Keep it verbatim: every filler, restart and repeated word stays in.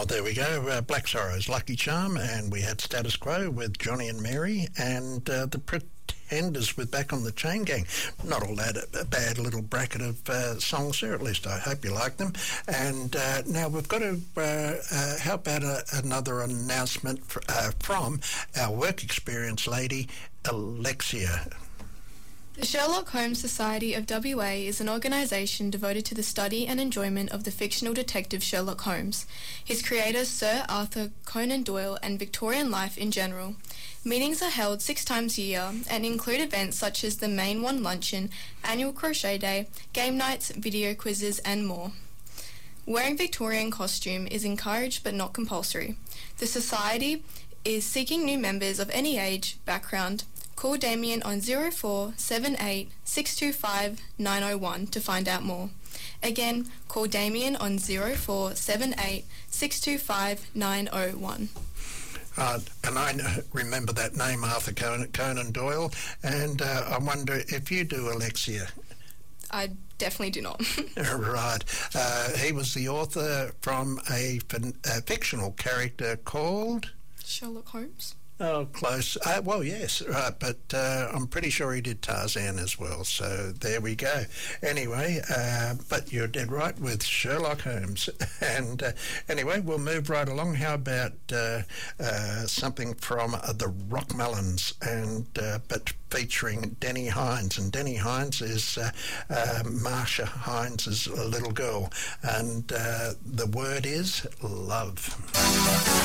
there we go. Uh, Black Sorrows, Lucky Charm, and we had Status Quo with Johnny and Mary, and uh, the Pretenders with Back on the Chain Gang. Not all that a bad little bracket of uh, songs there, at least I hope you like them. And uh, now we've got to, uh, uh, how about a, another announcement fr- uh, from our work experience lady, Alexia. The Sherlock Holmes Society of W A is an organisation devoted to the study and enjoyment of the fictional detective Sherlock Holmes, his creator Sir Arthur Conan Doyle, and Victorian life in general. Meetings are held six times a year and include events such as the Main One Luncheon, Annual Crochet Day, game nights, video quizzes and more. Wearing Victorian costume is encouraged but not compulsory. The Society is seeking new members of any age, background. Call Damien on zero four seven eight six two five nine zero one to find out more. Again, call Damien on zero four seven eight six two five nine zero one. Uh, and I know, remember that name, Arthur Conan, Conan Doyle, and uh, I wonder if you do, Alexia. I definitely do not. Right. Uh, he was the author from a, a fictional character called... Sherlock Holmes? Oh, close. Uh, well, yes, right, but uh, I'm pretty sure he did Tarzan as well, so there we go. Anyway, uh, but you're dead right with Sherlock Holmes. And uh, anyway, we'll move right along. How about uh, uh, something from uh, the Rockmelons, and uh, but featuring Denny Hines. And Denny Hines is uh, uh, Marsha Hines' little girl, and uh, the word is love.